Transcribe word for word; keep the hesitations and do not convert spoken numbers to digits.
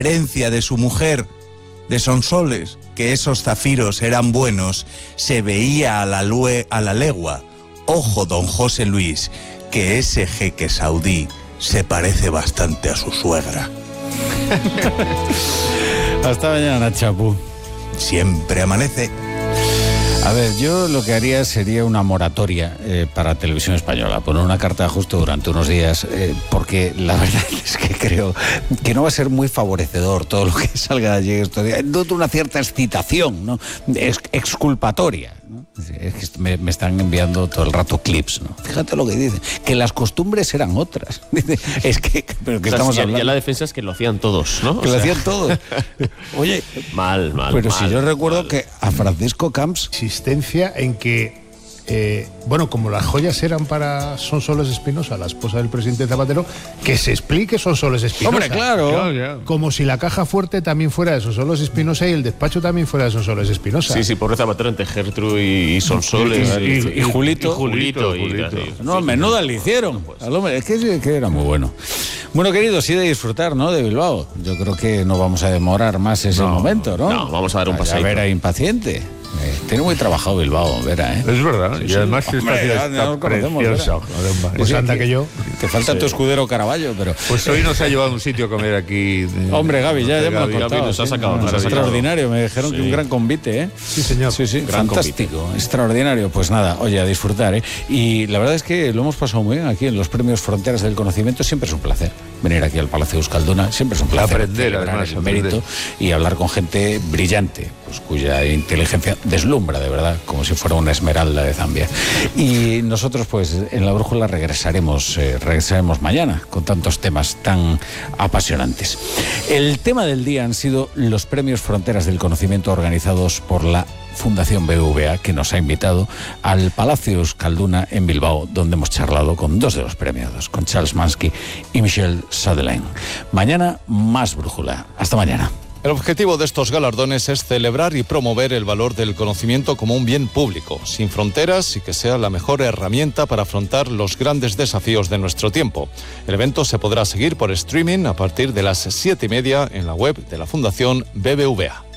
herencia de su mujer, de Sonsoles, que esos zafiros eran buenos, se veía a la, lue, a la legua. Ojo, don José Luis, que ese jeque saudí se parece bastante a su suegra. Hasta mañana, Chapu. Siempre amanece. A ver, yo lo que haría sería una moratoria eh, para Televisión Española, poner una carta de ajuste durante unos días, eh, porque la verdad es que creo que no va a ser muy favorecedor todo lo que salga de allí estos días. Noto una cierta excitación, ¿no? Es exculpatoria, ¿no? Es que me, me están enviando todo el rato clips, ¿no? Fíjate lo que dicen, que las costumbres eran otras. Es que, pero que o sea, estamos ya, hablando. Ya la defensa es que lo hacían todos, ¿no? Que o lo sea... hacían todos. Oye, mal, mal. Pero mal, si yo recuerdo mal. que a Francisco Camps. Existencia en que, eh, bueno, como las joyas eran para Sonsoles Espinosa, la esposa del presidente Zapatero, que se explique Sonsoles Espinosa. Hombre, claro. Claro, claro. Como si la caja fuerte también fuera de Sonsoles Espinosa y el despacho también fuera de Sonsoles Espinosa. Sí, sí, pobre Zapatero entre Gertrude y, y Sonsoles. Y, y, y, y Julito. Y Julito. Y, Julito. y, No, menuda le hicieron. Al hombre, es que, que era muy bueno. Bueno, queridos, sí de disfrutar, ¿no? De Bilbao. Yo creo que no vamos a demorar más ese No, momento, ¿no? no, vamos a dar un Vaya, paseíto. Vera impaciente. Eh, tiene muy trabajado Bilbao, Vera, ¿eh? Es verdad, Sí, y sí. además esta Hombre, ciudad ya está nos conocemos, preciosa. Vera. Caramba. Pues Sí, anda que yo. Te falta tu escudero Caraballo, pero... Pues hoy nos ha llevado a un sitio a comer aquí. de- Hombre, Gaby, ya, ya me lo Gaby, he contado. Gaby nos ha sí, sacado, no, nos ha es sacado. extraordinario, me dijeron Sí. que un gran convite, ¿eh? Sí, señor. Sí, sí, Gran fantástico, extraordinario. Pues nada, oye, a disfrutar, ¿eh? Y la verdad es que lo hemos pasado muy bien aquí en los premios Fronteras del Conocimiento. Siempre es un placer venir aquí al Palacio de Euskalduna. Siempre es un placer Aprender, celebrar además, el aprender. mérito y hablar con gente brillante, pues cuya inteligencia deslumbra de verdad, como si fuera una esmeralda de Zambia. Y nosotros, pues, en La Brújula regresaremos, eh, regresaremos mañana con tantos temas tan apasionantes. El tema del día han sido los premios Fronteras del Conocimiento organizados por la Fundación B B V A, que nos ha invitado al Palacio Euskalduna en Bilbao, donde hemos charlado con dos de los premiados, con Charles Mansky y Michelle Sutherland. Mañana, más Brújula. Hasta mañana. El objetivo de estos galardones es celebrar y promover el valor del conocimiento como un bien público, sin fronteras, y que sea la mejor herramienta para afrontar los grandes desafíos de nuestro tiempo. El evento se podrá seguir por streaming a partir de las siete y media en la web de la Fundación B B V A.